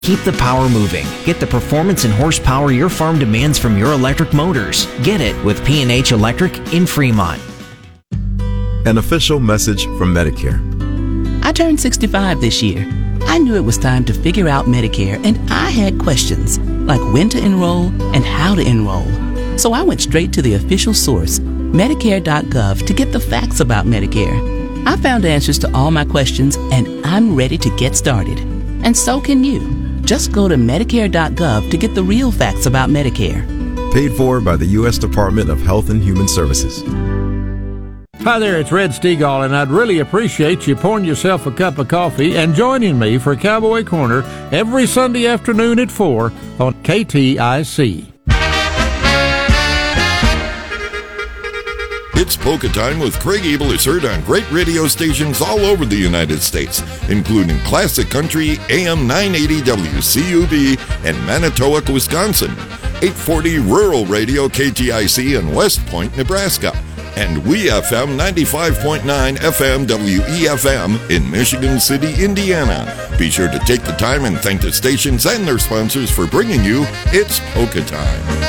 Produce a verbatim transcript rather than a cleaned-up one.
Keep the power moving. Get the performance and horsepower your farm demands from your electric motors. Get it with P and H Electric in Fremont. An official message from Medicare. I turned sixty-five this year. I knew it was time to figure out Medicare, and I had questions, like when to enroll and how to enroll. So I went straight to the official source, Medicare dot gov, to get the facts about Medicare. I found answers to all my questions, and I'm ready to get started. And so can you. Just go to Medicare dot gov to get the real facts about Medicare. Paid for by the U S Department of Health and Human Services. Hi there, it's Red Stegall, and I'd really appreciate you pouring yourself a cup of coffee and joining me for Cowboy Corner every Sunday afternoon at four on K T I C. It's Polka Time with Craig Abel is heard on great radio stations all over the United States, including Classic Country, A M nine eighty W C U B, and Manitowoc, Wisconsin, eight forty Rural Radio K T I C in West Point, Nebraska, and We F M ninety-five point nine F M W E F M in Michigan City, Indiana. Be sure to take the time and thank the stations and their sponsors for bringing you It's Polka Time.